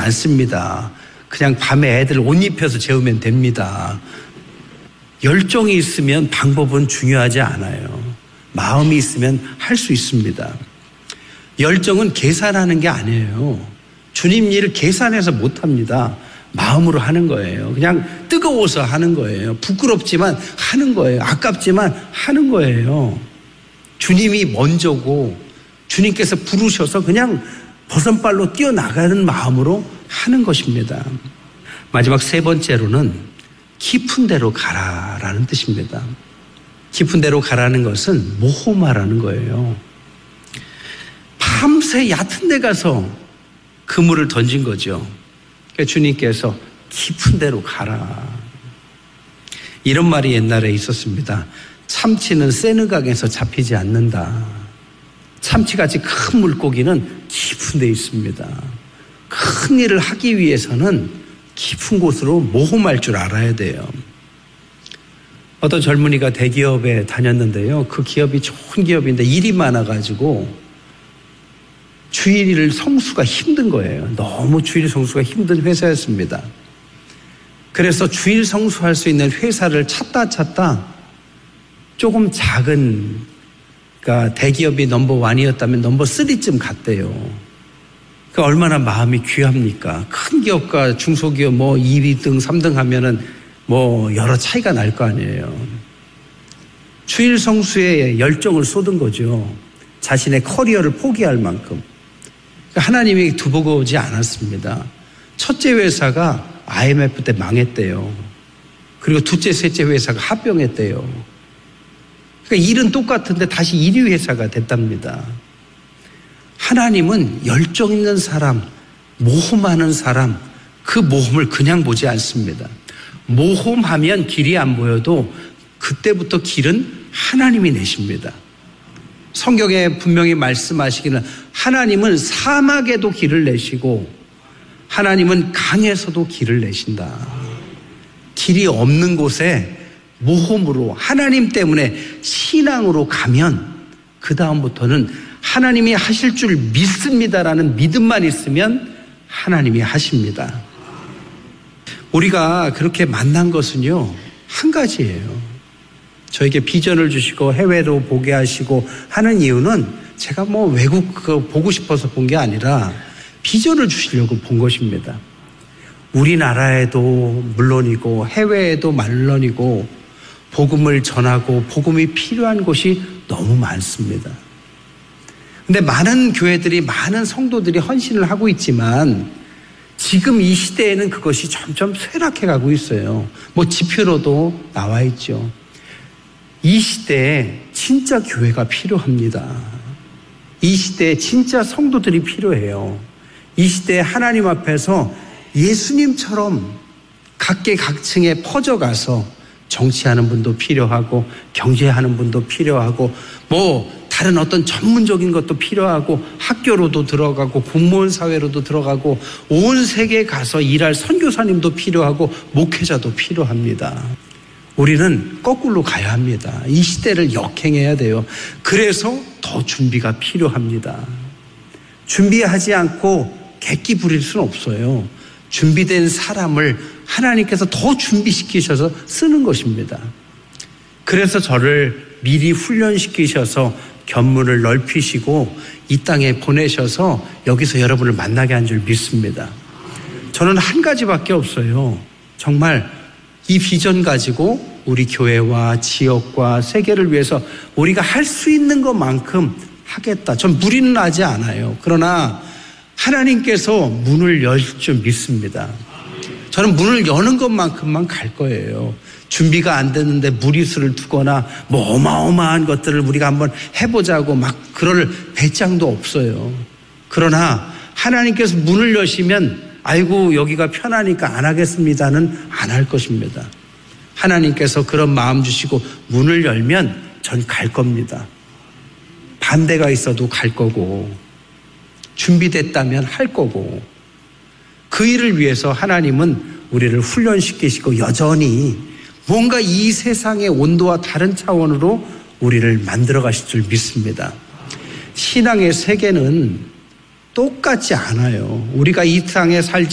않습니다. 그냥 밤에 애들 옷 입혀서 재우면 됩니다. 열정이 있으면 방법은 중요하지 않아요. 마음이 있으면 할 수 있습니다. 열정은 계산하는 게 아니에요. 주님 일을 계산해서 못합니다. 마음으로 하는 거예요. 그냥 뜨거워서 하는 거예요. 부끄럽지만 하는 거예요. 아깝지만 하는 거예요. 주님이 먼저고 주님께서 부르셔서 그냥 버선발로 뛰어나가는 마음으로 하는 것입니다. 마지막 세 번째로는 깊은 데로 가라라는 뜻입니다. 깊은 데로 가라는 것은 모호마라는 거예요. 밤새 얕은 데 가서 그물을 던진 거죠. 그러니까 주님께서 깊은 데로 가라. 이런 말이 옛날에 있었습니다. 참치는 세느강에서 잡히지 않는다. 참치같이 큰 물고기는 깊은 데 있습니다. 큰 일을 하기 위해서는 깊은 곳으로 모험할 줄 알아야 돼요. 어떤 젊은이가 대기업에 다녔는데요. 그 기업이 좋은 기업인데 일이 많아가지고 주일 성수가 힘든 거예요. 너무 주일 성수가 힘든 회사였습니다. 그래서 주일 성수할 수 있는 회사를 찾다 조금 작은, 그러니까 대기업이 넘버 1이었다면 넘버 3쯤 갔대요. 그 얼마나 마음이 귀합니까? 큰 기업과 중소기업 2등, 3등 하면은 여러 차이가 날 거 아니에요. 주일 성수에 열정을 쏟은 거죠. 자신의 커리어를 포기할 만큼. 하나님이 두고보지 않았습니다. 첫째 회사가 IMF 때 망했대요. 그리고 둘째, 셋째 회사가 합병했대요. 그러니까 일은 똑같은데 다시 1위 회사가 됐답니다. 하나님은 열정 있는 사람, 모험하는 사람, 그 모험을 그냥 보지 않습니다. 모험하면 길이 안 보여도 그때부터 길은 하나님이 내십니다. 성경에 분명히 말씀하시기는 하나님은 사막에도 길을 내시고 하나님은 강에서도 길을 내신다. 길이 없는 곳에 모험으로 하나님 때문에 신앙으로 가면 그 다음부터는 하나님이 하실 줄 믿습니다라는 믿음만 있으면 하나님이 하십니다. 우리가 그렇게 만난 것은요, 한 가지예요. 저에게 비전을 주시고 해외로 보게 하시고 하는 이유는 제가 외국 보고 싶어서 본 게 아니라 비전을 주시려고 본 것입니다. 우리나라에도 물론이고 해외에도 물론이고 복음을 전하고 복음이 필요한 곳이 너무 많습니다. 근데 많은 교회들이, 많은 성도들이 헌신을 하고 있지만 지금 이 시대에는 그것이 점점 쇠락해 가고 있어요. 지표로도 나와 있죠. 이 시대에 진짜 교회가 필요합니다. 이 시대에 진짜 성도들이 필요해요. 이 시대에 하나님 앞에서 예수님처럼 각계각층에 퍼져가서 정치하는 분도 필요하고 경제하는 분도 필요하고 다른 어떤 전문적인 것도 필요하고 학교로도 들어가고 공무원 사회로도 들어가고 온 세계에 가서 일할 선교사님도 필요하고 목회자도 필요합니다. 우리는 거꾸로 가야 합니다. 이 시대를 역행해야 돼요. 그래서 더 준비가 필요합니다. 준비하지 않고 객기 부릴 수는 없어요. 준비된 사람을 하나님께서 더 준비시키셔서 쓰는 것입니다. 그래서 저를 미리 훈련시키셔서 견문을 넓히시고 이 땅에 보내셔서 여기서 여러분을 만나게 한 줄 믿습니다. 저는 한 가지밖에 없어요. 정말 이 비전 가지고 우리 교회와 지역과 세계를 위해서 우리가 할 수 있는 것만큼 하겠다. 전 무리는 하지 않아요. 그러나 하나님께서 문을 열 줄 믿습니다. 저는 문을 여는 것만큼만 갈 거예요. 준비가 안 됐는데 무리수를 두거나 어마어마한 것들을 우리가 한번 해보자고 그럴 배짱도 없어요. 그러나 하나님께서 문을 여시면 아이고 여기가 편하니까 안 하겠습니다는 안 할 것입니다. 하나님께서 그런 마음 주시고 문을 열면 전 갈 겁니다. 반대가 있어도 갈 거고 준비됐다면 할 거고 그 일을 위해서 하나님은 우리를 훈련시키시고 여전히 뭔가 이 세상의 온도와 다른 차원으로 우리를 만들어 가실 줄 믿습니다. 신앙의 세계는 똑같지 않아요. 우리가 이 땅에 살지